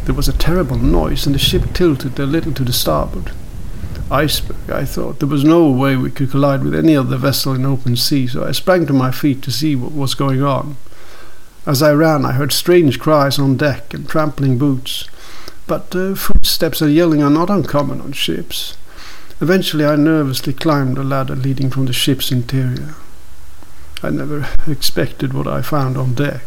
There was a terrible noise, and the ship tilted a little to the starboard. Iceberg, I thought. There was no way we could collide with any other vessel in open sea, so I sprang to my feet to see what was going on. As I ran, I heard strange cries on deck and trampling boots, but footsteps and yelling are not uncommon on ships. Eventually I nervously climbed a ladder leading from the ship's interior. I never expected what I found on deck.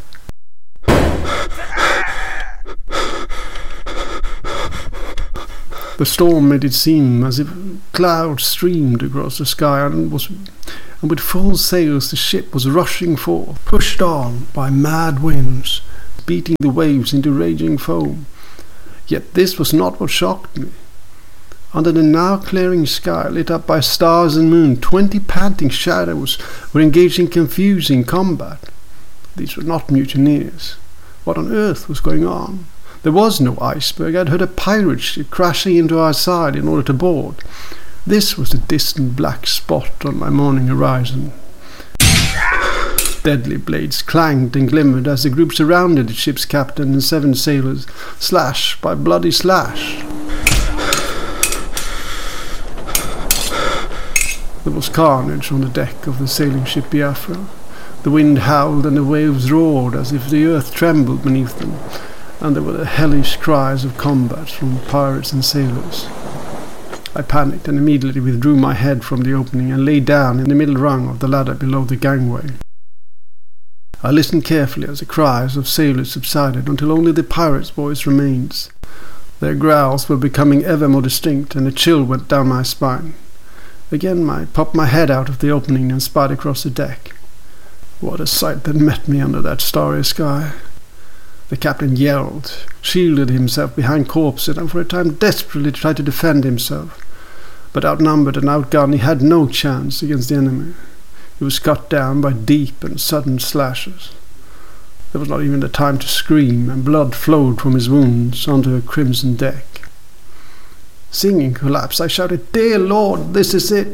The storm made it seem as if clouds streamed across the sky, and with full sails the ship was rushing forth, pushed on by mad winds, beating the waves into raging foam. Yet this was not what shocked me. Under the now clearing sky, lit up by stars and moon, 20 panting shadows were engaged in confusing combat. These were not mutineers. What on earth was going on? There was no iceberg. I'd heard a pirate ship crashing into our side in order to board. This was the distant black spot on my morning horizon. Deadly blades clanged and glimmered as the group surrounded the ship's captain and 7 sailors, slash by bloody slash. There was carnage on the deck of the sailing ship Biafra. The wind howled and the waves roared as if the earth trembled beneath them, and there were the hellish cries of combat from pirates and sailors. I panicked and immediately withdrew my head from the opening and lay down in the middle rung of the ladder below the gangway. I listened carefully as the cries of sailors subsided until only the pirates' voice remained. Their growls were becoming ever more distinct, and a chill went down my spine. Again I popped my head out of the opening and spied across the deck. What a sight that met me under that starry sky! The captain yelled, shielded himself behind corpses, and for a time desperately tried to defend himself. But outnumbered and outgunned, he had no chance against the enemy. He was cut down by deep and sudden slashes. There was not even the time to scream, and blood flowed from his wounds onto a crimson deck. Seeing him collapse, I shouted, "Dear Lord, this is it!"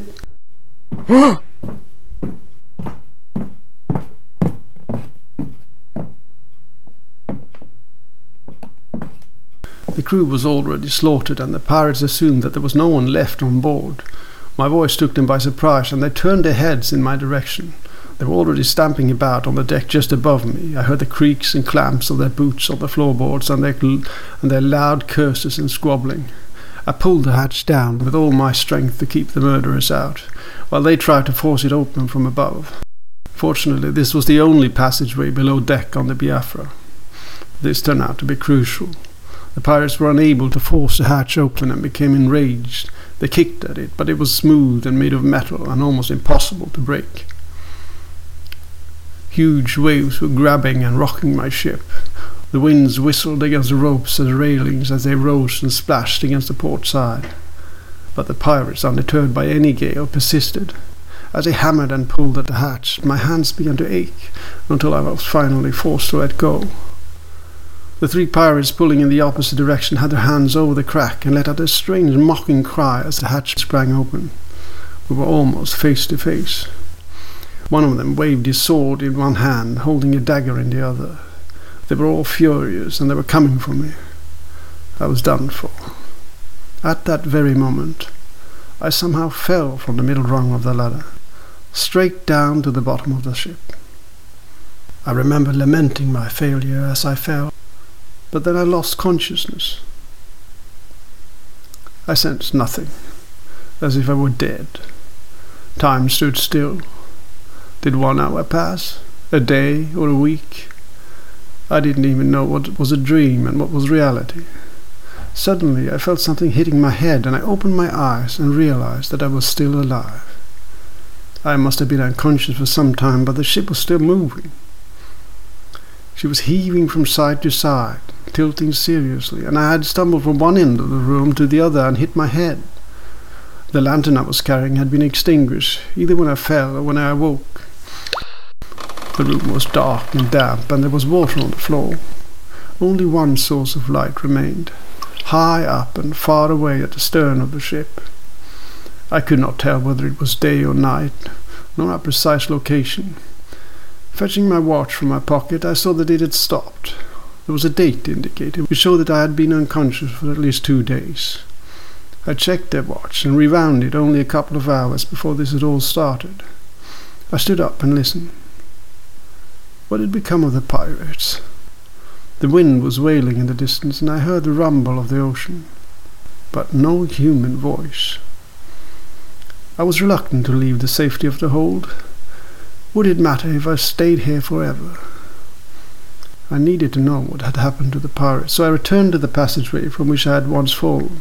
The crew was already slaughtered, and the pirates assumed that there was no one left on board. My voice took them by surprise, and they turned their heads in my direction. They were already stamping about on the deck just above me. I heard the creaks and clamps of their boots on the floorboards, and their loud curses and squabbling. I pulled the hatch down with all my strength to keep the murderers out, while they tried to force it open from above. Fortunately, this was the only passageway below deck on the Biafra. This turned out to be crucial. The pirates were unable to force the hatch open and became enraged. They kicked at it, but it was smooth and made of metal and almost impossible to break. Huge waves were grabbing and rocking my ship. The winds whistled against the ropes and railings as they rose and splashed against the port side. But the pirates, undeterred by any gale, persisted. As they hammered and pulled at the hatch, my hands began to ache until I was finally forced to let go. The 3 pirates pulling in the opposite direction had their hands over the crack and let out a strange mocking cry as the hatch sprang open. We were almost face to face. One of them waved his sword in one hand, holding a dagger in the other. They were all furious, and they were coming for me. I was done for. At that very moment, I somehow fell from the middle rung of the ladder, straight down to the bottom of the ship. I remember lamenting my failure as I fell, but then I lost consciousness. I sensed nothing, as if I were dead. Time stood still. Did 1 hour pass? A day or a week? I didn't even know what was a dream and what was reality. Suddenly I felt something hitting my head, and I opened my eyes and realized that I was still alive. I must have been unconscious for some time, but the ship was still moving. She was heaving from side to side, tilting seriously, and I had stumbled from one end of the room to the other and hit my head. The lantern I was carrying had been extinguished, either when I fell or when I awoke. The room was dark and damp, and there was water on the floor. Only one source of light remained, high up and far away at the stern of the ship. I could not tell whether it was day or night, nor a precise location. Fetching my watch from my pocket, I saw that it had stopped. There was a date indicated, which showed that I had been unconscious for at least 2 days. I checked their watch and rewound it only a couple of hours before this had all started. I stood up and listened. What had become of the pirates? The wind was wailing in the distance, and I heard the rumble of the ocean, but no human voice. I was reluctant to leave the safety of the hold. Would it matter if I stayed here forever? I needed to know what had happened to the pirates, so I returned to the passageway from which I had once fallen.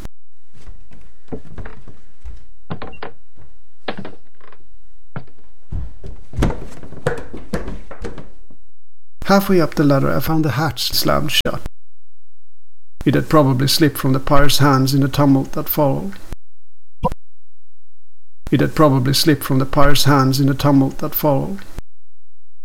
Halfway up the ladder I found the hatch slammed shut. It had probably slipped from the pirate's hands in the tumult that followed. It had probably slipped from the pirate's hands in the tumult that followed.